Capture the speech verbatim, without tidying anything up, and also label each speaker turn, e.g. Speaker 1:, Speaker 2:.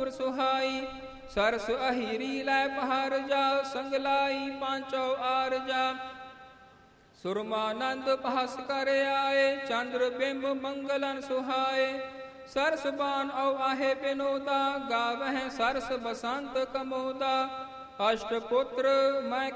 Speaker 1: ਨੂਰ ਸੁਹਾਈ। ਸਰਸ ਅਹੀਰੀ ਲੈ ਪਹਾਰ ਜਾ, ਸੰਗ ਲਾਈ ਪਾਂਚੋ ਆਰ ਜਾ। ਸੁਰਮਾਨੰਦ ਭਾਸ ਕਰ ਆਏ, ਚੰਦਰ ਬਿੰਬ ਮੰਗਲਨ ਸੁਹਾਏ। ਸਰਸ ਬਾਨ ਔ ਆਹੇ ਬਿਨੋਦਾ, ਗਾਵਹਿ ਸਰਸ ਬਸੰਤ ਕਮੋਦਾ। ਅਸ਼ਟ ਪੁੱਤਰ ਮੈਂ